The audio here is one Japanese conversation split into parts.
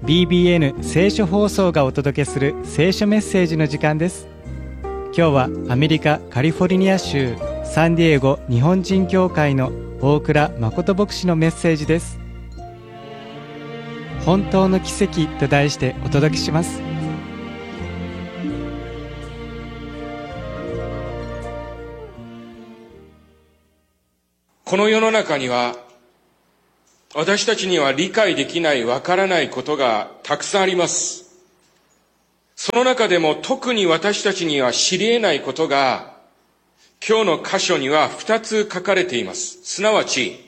BBN 聖書放送がお届けする聖書メッセージの時間です。今日はアメリカカリフォルニア州サンディエゴ日本人教会の大倉誠牧師のメッセージです。本当の奇跡と題してお届けします。 この世の中には私たちには理解できない、わからないことがたくさんあります。その中でも特に私たちには知り得ないことが今日の箇所には2つ書かれています。すなわち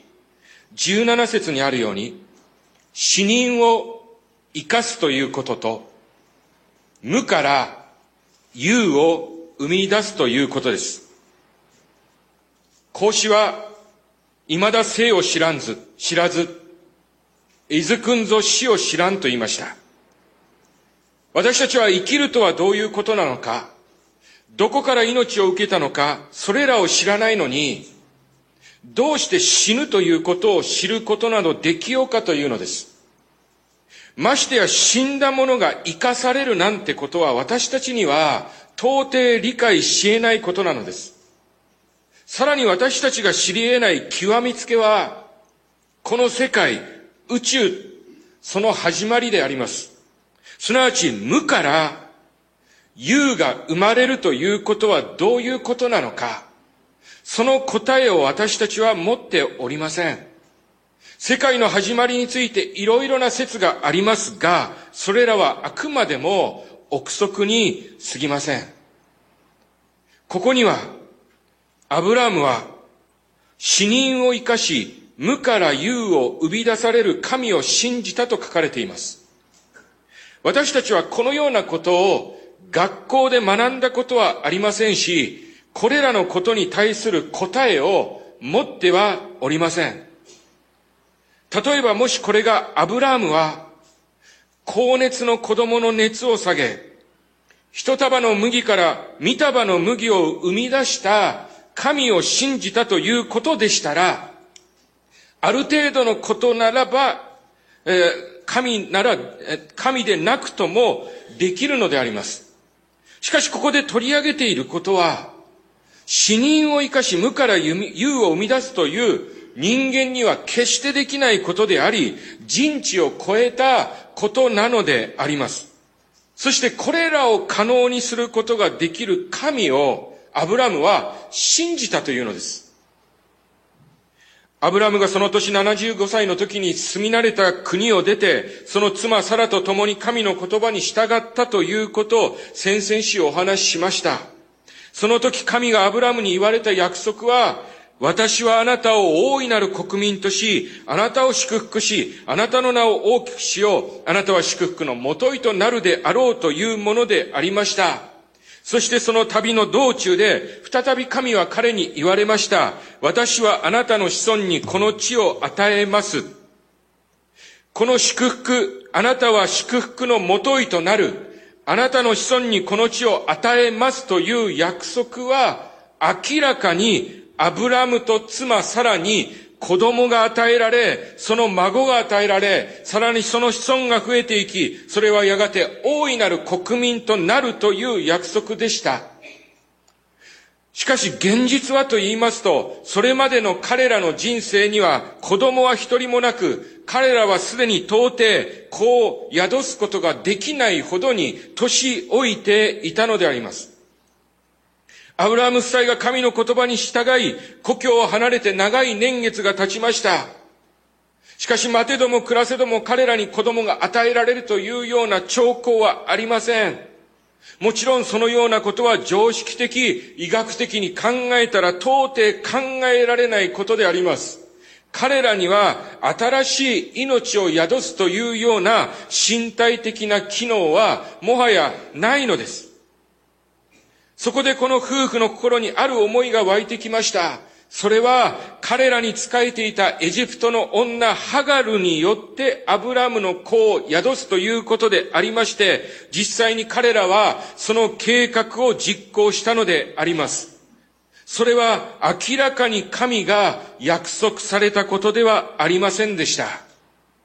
17節にあるように、死人を生かすということと、無から有を生み出すということです。孔子は未だ生を知らず、いずくんぞ死を知らんと言いました。私たちは生きるとはどういうことなのか、どこから命を受けたのか、それらを知らないのに、どうして死ぬということを知ることなどできようかというのです。ましてや死んだ者が生かされるなんてことは私たちには到底理解し得ないことなのです。さらに私たちが知り得ない極みつけは、この世界、宇宙、その始まりであります。すなわち無から有が生まれるということはどういうことなのか、その答えを私たちは持っておりません。世界の始まりについていろいろな説がありますが、それらはあくまでも憶測に過ぎません。ここにはアブラハムは死人を生かし、無から有を生み出される神を信じたと書かれています。私たちはこのようなことを学校で学んだことはありませんし、これらのことに対する答えを持ってはおりません。例えばもしこれがアブラハムは高熱の子供の熱を下げ、一束の麦から三束の麦を生み出した神を信じたということでしたら、ある程度のことならば、神でなくともできるのであります。しかしここで取り上げていることは、死人を生かし無から有を生み出すという人間には決してできないことであり、人知を超えたことなのであります。そしてこれらを可能にすることができる神をアブラムは信じたというのです。アブラムがその年75歳の時に住み慣れた国を出て、その妻サラと共に神の言葉に従ったということを先々週お話ししました。その時神がアブラムに言われた約束は、私はあなたを大いなる国民とし、あなたを祝福し、あなたの名を大きくしよう。あなたは祝福のもといとなるであろうというものでありました。そしてその旅の道中で、再び神は彼に言われました。私はあなたの子孫にこの地を与えます。この祝福、あなたは祝福のもといとなる。あなたの子孫にこの地を与えますという約束は、明らかにアブラムと妻サラに子供が与えられ、その孫が与えられ、さらにその子孫が増えていき、それはやがて大いなる国民となるという約束でした。しかし現実はと言いますと、それまでの彼らの人生には子供は一人もなく、彼らはすでに到底子を宿すことができないほどに年老いていたのであります。アブラハム夫妻が神の言葉に従い、故郷を離れて長い年月が経ちました。しかし待てども暮らせども彼らに子供が与えられるというような兆候はありません。もちろんそのようなことは常識的、医学的に考えたら到底考えられないことであります。彼らには新しい命を宿すというような身体的な機能はもはやないのです。そこでこの夫婦の心にある思いが湧いてきました。それは彼らに仕えていたエジプトの女ハガルによってアブラムの子を宿すということでありまして、実際に彼らはその計画を実行したのであります。それは明らかに神が約束されたことではありませんでした。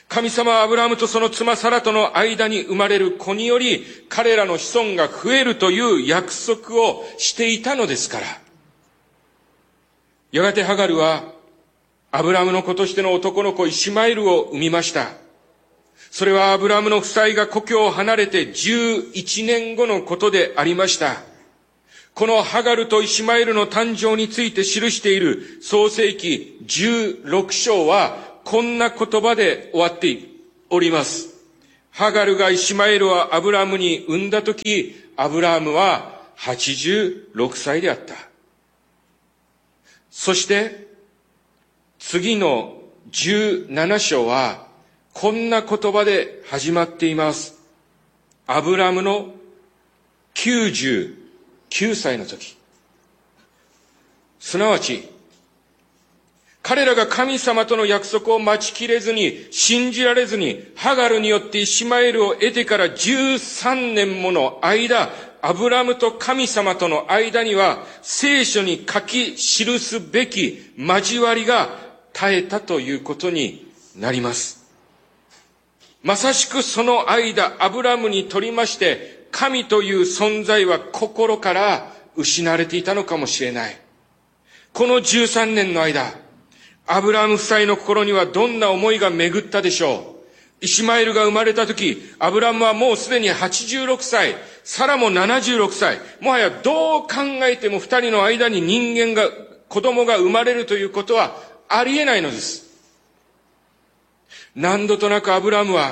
神様はアブラハムとその妻サラとの間に生まれる子により、彼らの子孫が増えるという約束をしていたのですから。やがてハガルは、アブラハムの子としての男の子イシマエルを産みました。それはアブラハムの夫妻が故郷を離れて11年後のことでありました。このハガルとイシマエルの誕生について記している創世記16章はこんな言葉で終わっております。ハガルがイシマエルをアブラハムに産んだとき、アブラハムは86歳であった。そして次の17章はこんな言葉で始まっています。アブラハムの99歳の時。すなわち、彼らが神様との約束を待ちきれずに、信じられずに、ハガルによってイシマエルを得てから13年もの間、アブラハムと神様との間には、聖書に書き記すべき交わりが絶えたということになります。まさしくその間、アブラハムにとりまして、神という存在は心から失われていたのかもしれない。この13年の間、アブラハム夫妻の心にはどんな思いが巡ったでしょう。イシマエルが生まれた時、アブラハムはもうすでに86歳、サラも76歳、もはやどう考えても二人の間に子供が生まれるということはありえないのです。何度となくアブラハムは、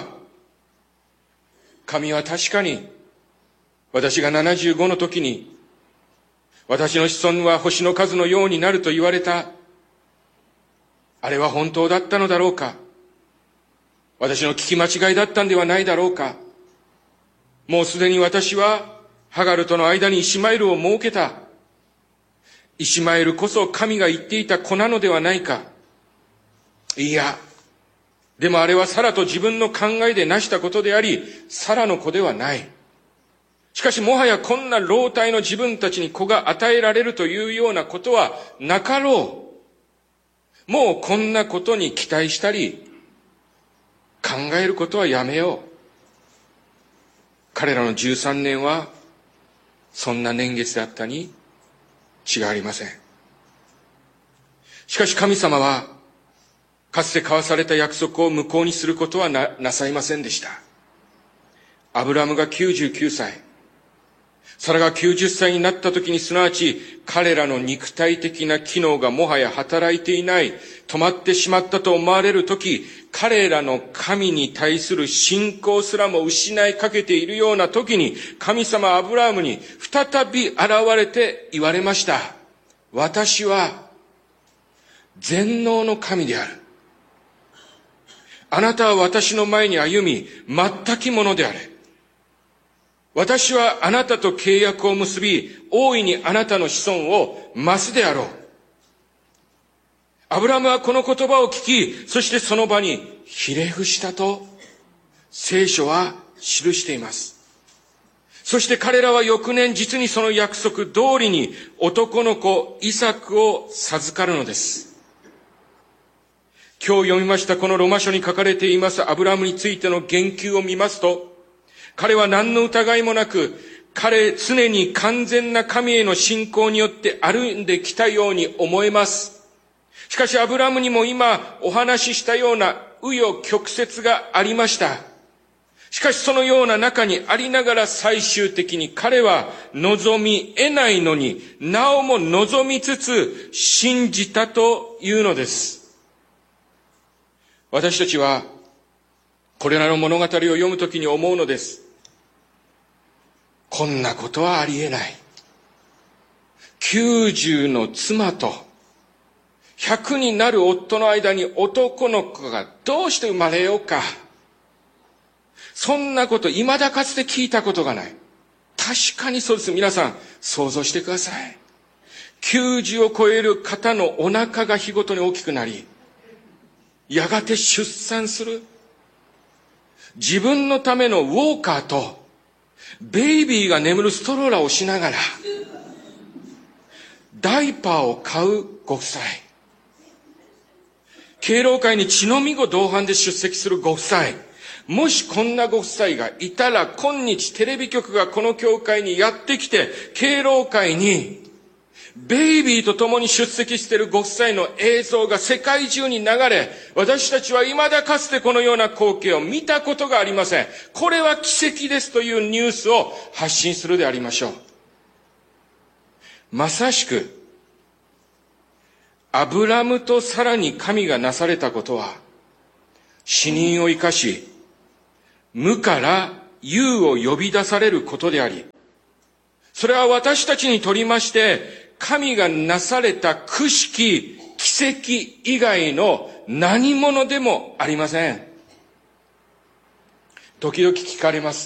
神は確かに私が75の時に、私の子孫は星の数のようになると言われた。あれは本当だったのだろうか。私の聞き間違いだったんではないだろうか。もうすでに私はハガルとの間にイシマエルを設けた。イシマエルこそ神が言っていた子なのではないか。いや、でもあれはサラと自分の考えで成したことであり、サラの子ではない。しかしもはやこんな老体の自分たちに子が与えられるというようなことはなかろう。もうこんなことに期待したり、考えることはやめよう。彼らの13年は、そんな年月であったに違いありません。しかし神様は、かつて交わされた約束を無効にすることは なさいませんでした。アブラハムが99歳、サラが90歳になった時に、すなわち彼らの肉体的な機能がもはや働いていない、止まってしまったと思われる時、彼らの神に対する信仰すらも失いかけているような時に、神様はアブラハムに再び現れて言われました。私は全能の神である。あなたは私の前に歩み、全きものであれ。私はあなたと契約を結び、大いにあなたの子孫を増すであろう。アブラハムはこの言葉を聞き、そしてその場にひれ伏したと聖書は記しています。そして彼らは翌年、実にその約束通りに男の子イサクを授かるのです。今日読みましたこのロマ書に書かれていますアブラハムについての言及を見ますと、彼は何の疑いもなく、常に完全な神への信仰によって歩んできたように思えます。しかしアブラハムにも今お話ししたような紆余曲折がありました。しかしそのような中にありながら、最終的に彼は望み得ないのになおも望みつつ信じたというのです。私たちはこれらの物語を読むときに思うのです。こんなことはありえない。90の妻と100になる夫の間に男の子がどうして生まれようか。そんなこと未だかつて聞いたことがない。確かにそうです。皆さん想像してください。90を超える方のお腹が日ごとに大きくなり、やがて出産する。自分のためのウォーカーとベイビーが眠るストローラーをしながらダイパーを買うご夫妻。 敬老会に血のみ子同伴で出席するご夫妻、もしこんなご夫妻がいたら、今日テレビ局がこの教会にやってきて、敬老会にベイビーと共に出席しているご夫妻の映像が世界中に流れ、私たちは未だかつてこのような光景を見たことがありません。これは奇跡ですというニュースを発信するでありましょう。まさしく、アブラムとサラに神がなされたことは、死人を生かし、無から有を呼び出されることであり、それは私たちにとりまして、神がなされた奇跡、奇跡以外の何者でもありません。時々聞かれます。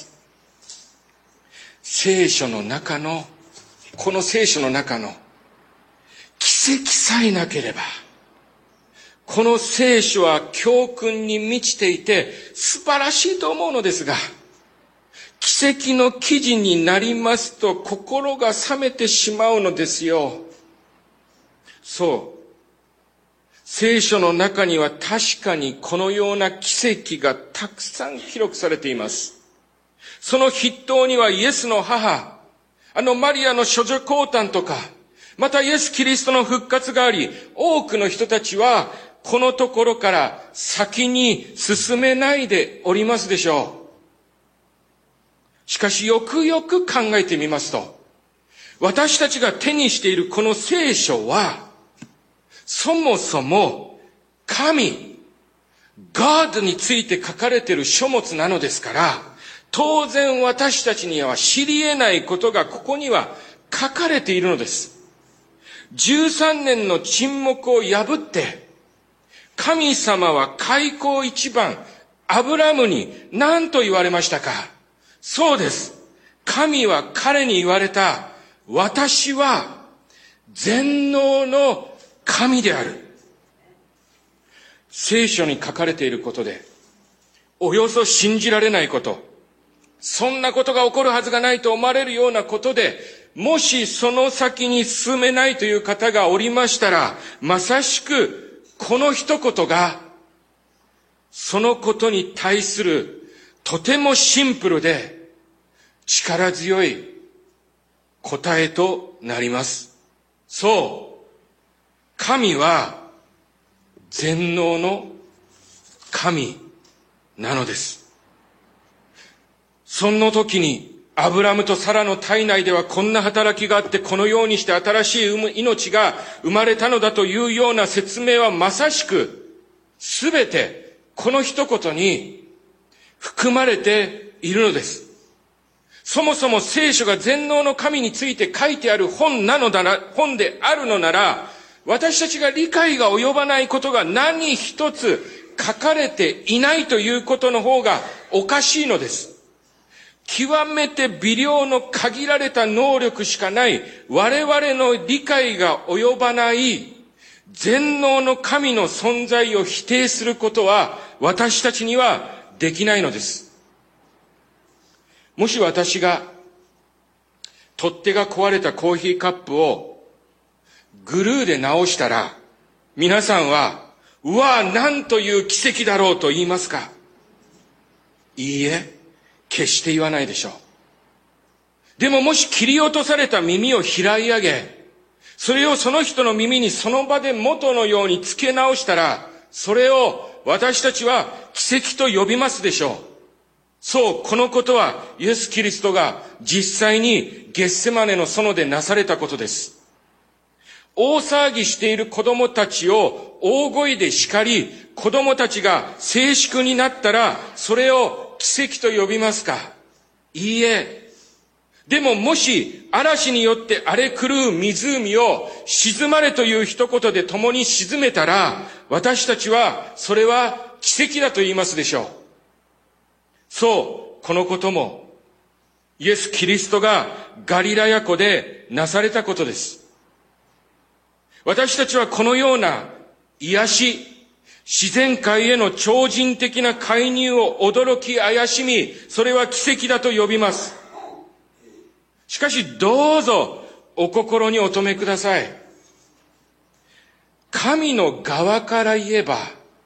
聖書の中の、この聖書の中の奇跡さえなければ、この聖書は教訓に満ちていて素晴らしいと思うのですが、奇跡の記事になりますと心が冷めてしまうのですよ。そう。聖書の中には確かにこのような奇跡がたくさん記録されています。その筆頭にはイエスの母、マリアの処女降誕とか、またイエス・キリストの復活があり、多くの人たちはこのところから先に進めないでおりますでしょう。しかしよくよく考えてみますと、私たちが手にしているこの聖書は、そもそも神、God について書かれている書物なのですから、当然私たちには知り得ないことがここには書かれているのです。13年の沈黙を破って、神様は開口一番、アブラムに何と言われましたか？そうです。神は彼に言われた。私は全能の神である。聖書に書かれていることで、およそ信じられないこと、そんなことが起こるはずがないと思われるようなことで、もしその先に進めないという方がおりましたら、まさしくこの一言が、そのことに対するとてもシンプルで力強い答えとなります。そう、神は全能の神なのです。その時にアブラムとサラの体内ではこんな働きがあって、このようにして新しい命が生まれたのだというような説明はまさしくすべてこの一言に含まれているのです。そもそも聖書が全能の神について書いてある本であるのなら、私たちが理解が及ばないことが何一つ書かれていないということの方がおかしいのです。極めて微量の限られた能力しかない我々の理解が及ばない全能の神の存在を否定することは私たちにはできないのです。もし私が取っ手が壊れたコーヒーカップをグルーで直したら、皆さんは、うわあ、なんという奇跡だろうと言いますか？いいえ。決して言わないでしょう。でももし切り落とされた耳を拾い上げ、それをその人の耳にその場で元のように付け直したら、それを私たちは奇跡と呼びますでしょう。そう、このことはイエス・キリストが実際にゲッセマネの園でなされたことです。大騒ぎしている子供たちを大声で叱り、子供たちが静粛になったら、それを奇跡と呼びますか？いいえ。でももし嵐によって荒れ狂う湖を沈まれという一言で共に沈めたら、私たちはそれは奇跡だと言いますでしょう。そう、このこともイエス・キリストがガリラヤ湖でなされたことです。私たちはこのような癒し、自然界への超人的な介入を驚き怪しみ、それは奇跡だと呼びます。しかしどうぞお心にお留めください。神の側から言えば、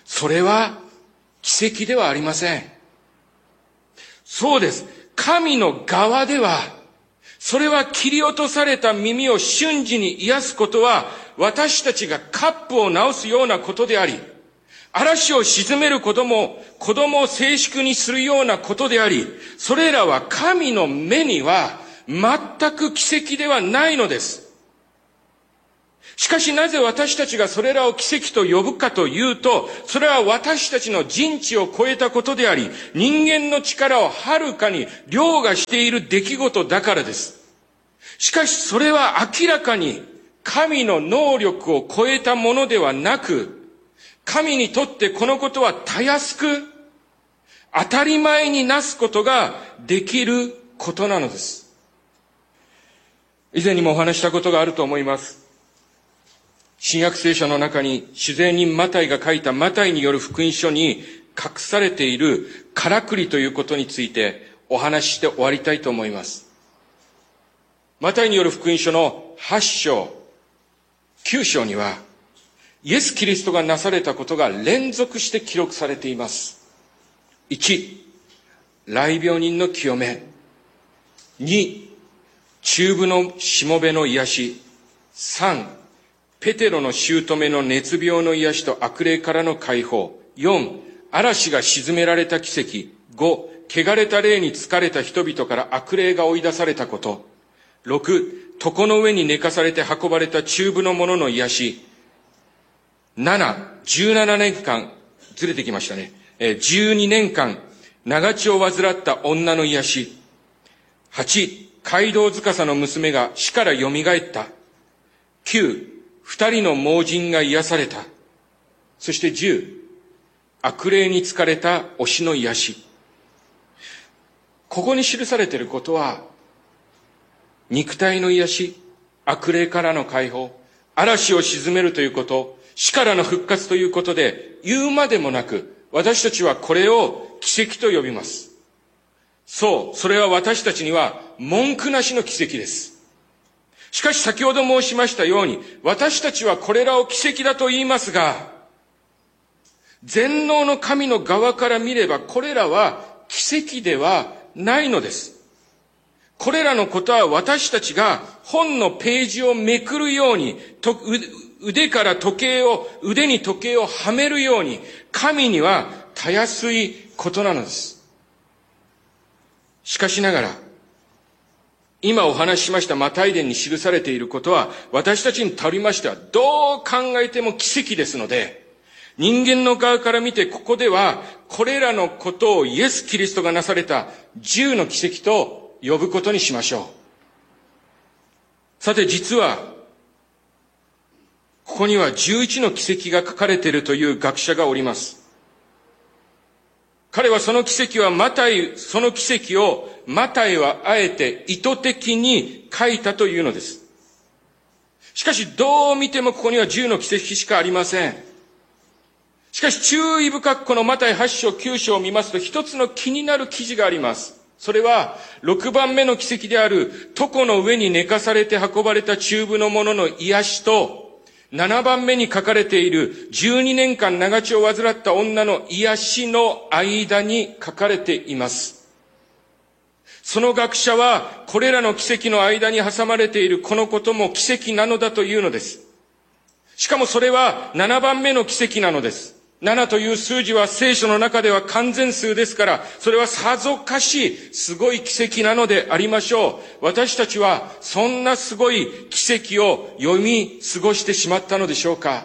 それは奇跡ではありません。そうです。神の側では、それは切り落とされた耳を瞬時に癒すことは、私たちがカップを直すようなことであり、嵐を鎮めることも子供を静粛にするようなことであり、それらは神の目には全く奇跡ではないのです。しかしなぜ私たちがそれらを奇跡と呼ぶかというと、それは私たちの人知を超えたことであり、人間の力をはるかに凌駕している出来事だからです。しかしそれは明らかに神の能力を超えたものではなく、神にとってこのことはたやすく、当たり前になすことができることなのです。以前にもお話したことがあると思います。新約聖書の中に主税人マタイが書いたマタイによる福音書に隠されているからくりということについてお話しして終わりたいと思います。マタイによる福音書の8章、9章にはイエス・キリストがなされたことが連続して記録されています。1、癩病人の清め。2、中部のしもべの癒し。3、ペテロの姑の熱病の癒しと悪霊からの解放。4、嵐が沈められた奇跡。5、汚れた霊に疲れた人々から悪霊が追い出されたこと。6、床の上に寝かされて運ばれた中部の者の癒し。7、17年間、ずれてきましたね。12年間、長血を患った女の癒し。8、街道司の娘が死から蘇った。9、2人の盲人が癒された。そして10、悪霊に疲れた推しの癒し。ここに記されていることは、肉体の癒し、悪霊からの解放、嵐を鎮めるということ、死からの復活ということで、言うまでもなく、私たちはこれを奇跡と呼びます。そう、それは私たちには文句なしの奇跡です。しかし先ほど申しましたように、私たちはこれらを奇跡だと言いますが、全能の神の側から見ればこれらは奇跡ではないのです。これらのことは私たちが本のページをめくるように、腕に時計をはめるように、神にはたやすいことなのです。しかしながら、今お話ししましたマタイ伝に記されていることは、私たちにとりましてはどう考えても奇跡ですので、人間の側から見てここでは、これらのことをイエス・キリストがなされた10の奇跡と呼ぶことにしましょう。さて実は、ここには11の奇跡が書かれているという学者がおります。彼はその奇跡をマタイはあえて意図的に書いたというのです。しかしどう見てもここには10の奇跡しかありません。しかし注意深くこのマタイ8章9章を見ますと一つの気になる記事があります。それは6番目の奇跡である床の上に寝かされて運ばれた中部の者の癒しと、7番目に書かれている12年間長血を患った女の癒しの間に書かれています。その学者はこれらの奇跡の間に挟まれているこのことも奇跡なのだというのです。しかもそれは7番目の奇跡なのです。7という数字は聖書の中では完全数ですから、それはさぞかしすごい奇跡なのでありましょう。私たちはそんなすごい奇跡を読み過ごしてしまったのでしょうか。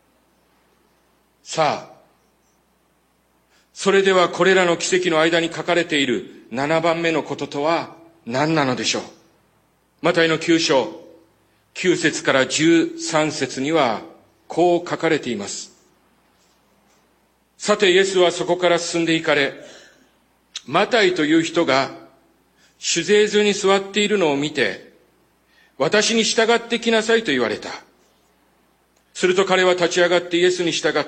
さあ、それではこれらの奇跡の間に書かれている7番目のこととは何なのでしょう。マタイの9章9節から13節にはこう書かれています。さてイエスはそこから進んで行かれ、マタイという人が酒税所に座っているのを見て、私に従ってきなさいと言われた。すると彼は立ち上がってイエスに従った。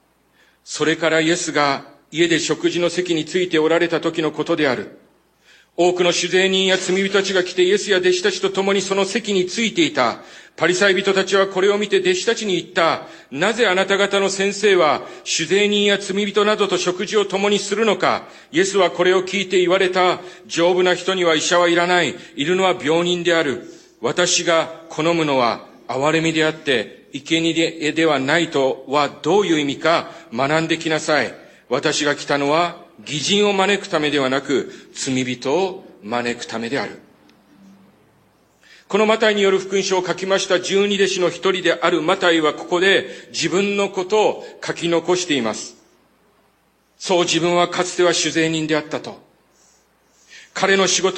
それからイエスが家で食事の席についておられた時のことである。 多くの主税人や罪人たちが来てイエスや弟子たちと共にその席についていた。パリサイ人たちはこれを見て弟子たちに言った。なぜあなた方の先生は主税人や罪人などと食事を共にするのか。イエスはこれを聞いて言われた。丈夫な人には医者はいらない。いるのは病人である。私が好むのは憐れみであって生贄ではないとはどういう意味か学んできなさい。私が来たのは義人を招くためではなく罪人を招くためである。このマタイによる福音書を書きました十二弟子の一人であるマタイはここで自分のことを書き残しています。そう、自分はかつては主税人であったと。彼の仕事